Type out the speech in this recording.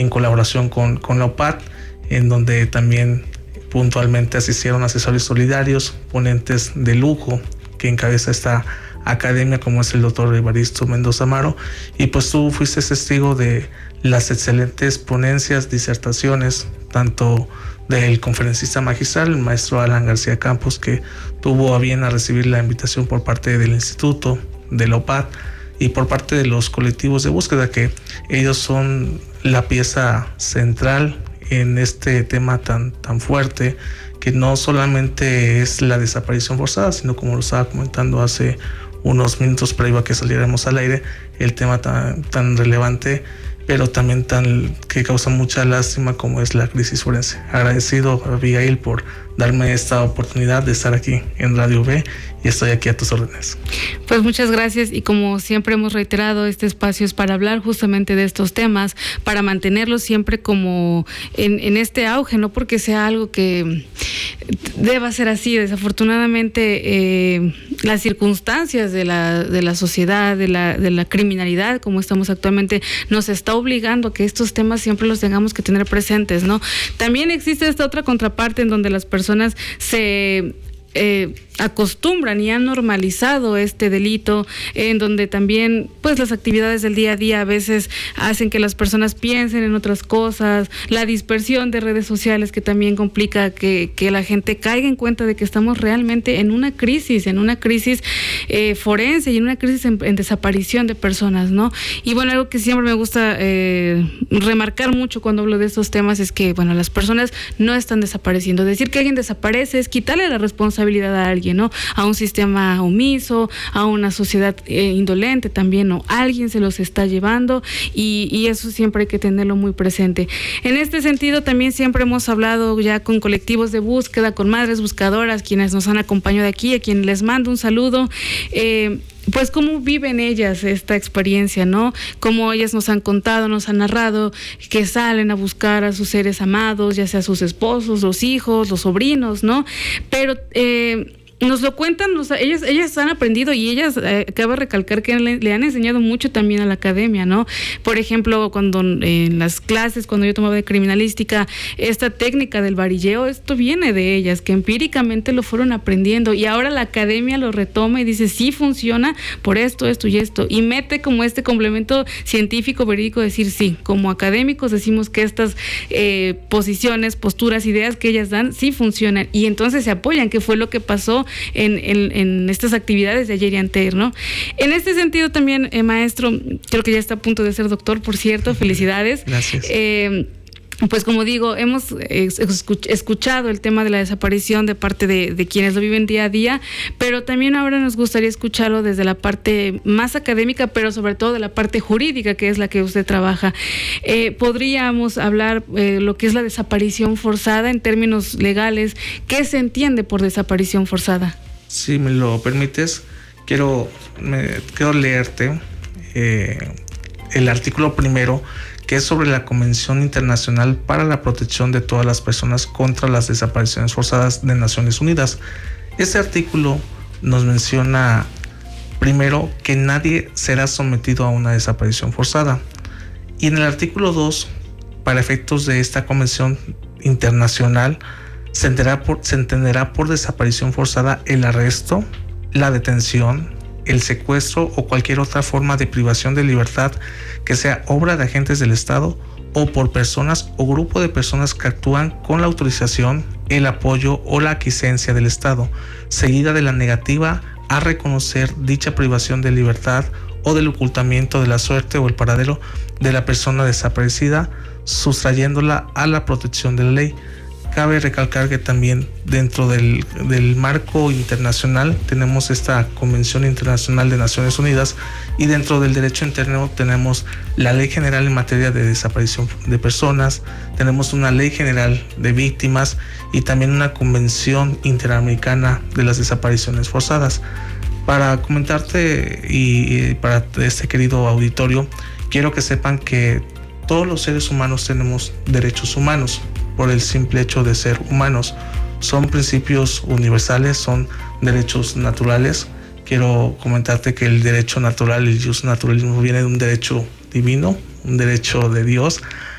en colaboración con la OPAT, en donde también puntualmente asistieron asesores solidarios, ponentes de lujo que encabeza esta academia, como es el doctor Evaristo Mendoza Amaro, y pues tú fuiste testigo de las excelentes ponencias, disertaciones, tanto del conferencista magistral, el maestro Alan García Campos, que tuvo a bien a recibir la invitación por parte del instituto, de la OPAT, y por parte de los colectivos de búsqueda, que ellos son la pieza central en este tema tan tan que no solamente es la desaparición forzada, sino, como lo estaba comentando hace unos minutos previo a que saliéramos al aire, el tema tan relevante, pero también que causa mucha lástima, como es la crisis forense. Agradecido, Abigail, por darme esta oportunidad de estar aquí en Radio B, y estoy aquí a tus órdenes. Pues muchas gracias, y como siempre hemos reiterado, este espacio es para hablar justamente de estos temas, para mantenerlos siempre como en este auge, no porque sea algo que deba ser así. Desafortunadamente, las circunstancias de la sociedad, de la criminalidad, como estamos actualmente, nos está obligando a que estos temas siempre los tengamos que tener presentes, ¿no? También existe esta otra contraparte en donde las personas se acostumbran y han normalizado este delito, en donde también pues las actividades del día a día a veces hacen que las personas piensen en otras cosas, la dispersión de redes sociales, que también complica que la gente caiga en cuenta de que estamos realmente en una crisis forense, y en una crisis en desaparición de personas, ¿no? Y bueno, algo que siempre me gusta remarcar mucho cuando hablo de estos temas es que, bueno, las personas no están desapareciendo. Decir que alguien desaparece es quitarle la responsabilidad a alguien, ¿no? A un sistema omiso, a una sociedad indolente también, ¿no? Alguien se los está llevando, y eso siempre hay que tenerlo muy presente. En este sentido, también siempre hemos hablado ya con colectivos de búsqueda, con madres buscadoras, quienes nos han acompañado aquí, a quienes les mando un saludo. Pues cómo viven ellas esta experiencia, ¿no? Cómo ellas nos han contado, nos han narrado que salen a buscar a sus seres amados, ya sea sus esposos, los hijos, los sobrinos, ¿no? Pero nos lo cuentan, ellas han aprendido, y ellas, cabe recalcar que le han enseñado mucho también a la academia, ¿no? Por ejemplo, cuando en las clases, cuando yo tomaba de criminalística, esta técnica del varilleo, esto viene de ellas, que empíricamente lo fueron aprendiendo, y ahora la academia lo retoma y dice, sí funciona por esto y esto, y mete como este complemento científico, verídico, decir, sí, como académicos decimos que estas posiciones, posturas, ideas que ellas dan, sí funcionan, y entonces se apoyan, que fue lo que pasó en estas actividades de ayer y antier, ¿no? En este sentido también, maestro, creo que ya está a punto de ser doctor, por cierto, felicidades. Gracias. Pues como digo, hemos escuchado el tema de la desaparición de parte de quienes lo viven día a día, pero también ahora nos gustaría escucharlo desde la parte más académica, pero sobre todo de la parte jurídica, que es la que usted trabaja. Podríamos hablar lo que es la desaparición forzada en términos legales. ¿Qué se entiende por desaparición forzada? Si me lo permites, quiero leerte el artículo primero, que es sobre la Convención Internacional para la Protección de todas las personas contra las desapariciones forzadas de Naciones Unidas. Este artículo nos menciona primero que nadie será sometido a una desaparición forzada, y en el artículo 2, para efectos de esta Convención Internacional, se entenderá por desaparición forzada el arresto, la detención, el secuestro o cualquier otra forma de privación de libertad que sea obra de agentes del Estado o por personas o grupo de personas que actúan con la autorización, el apoyo o la aquiescencia del Estado, seguida de la negativa a reconocer dicha privación de libertad o del ocultamiento de la suerte o el paradero de la persona desaparecida, sustrayéndola a la protección de la ley. Cabe recalcar que también dentro del marco internacional tenemos esta Convención Internacional de Naciones Unidas, y dentro del derecho interno tenemos la Ley General en materia de desaparición de personas, tenemos una Ley General de Víctimas y también una Convención Interamericana de las Desapariciones Forzadas. Para comentarte y para este querido auditorio, quiero que sepan que todos los seres humanos tenemos derechos humanos por el simple hecho de ser humanos. Son principios universales, son derechos naturales. Quiero comentarte que el derecho natural, el jus naturalismo, viene de un derecho divino, un derecho de Dios,